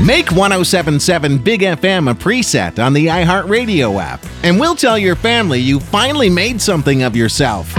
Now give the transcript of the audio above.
Make 1077 Big FM a preset on the iHeartRadio app, and we'll tell your family you finally made something of yourself.